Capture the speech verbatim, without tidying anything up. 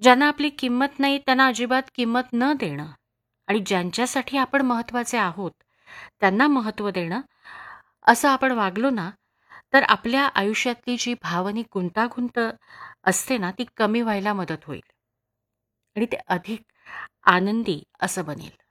ज्यांना आपली किंमत नाही त्यांना अजिबात किंमत न देणं आणि ज्यांच्यासाठी आपण महत्त्वाचे आहोत त्यांना महत्त्व देणं, असं आपण वागलो ना, तर आपल्या आयुष्यातली जी भावनिक गुंतागुंत असते ना, ती कमी व्हायला मदत होईल आणि ते अधिक आनंदी असं बनेल.